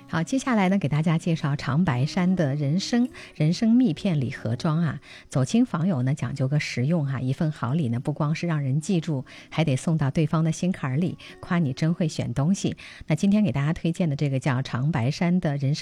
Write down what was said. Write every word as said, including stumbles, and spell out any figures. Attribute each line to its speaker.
Speaker 1: 好，接下来呢，给大家介绍长白山的人参人参蜜片礼盒装啊。走亲访友呢，讲究个实用哈、啊，一份好礼呢，不光是让人记住，还得送到对方的心坎里，夸你真会选东西。那今天给大家推荐的这个叫长白山的人参